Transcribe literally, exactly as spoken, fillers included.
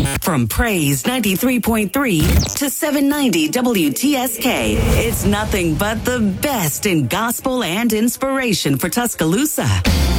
From Praise ninety-three point three to seven ninety W T S K, it's nothing but the best in gospel and inspiration for Tuscaloosa.